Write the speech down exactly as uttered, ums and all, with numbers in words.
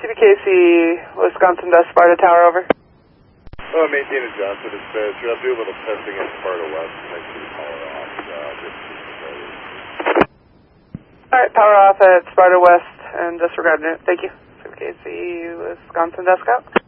C B K C, Wisconsin Dust, Sparta Tower, over. Oh, maintain a Johnson dispatcher. I'll do a little testing at Sparta West to make sure the power off. Uh, just Alright, power off at Sparta West and disregarding it. Thank you. C B K C, Wisconsin Dust out.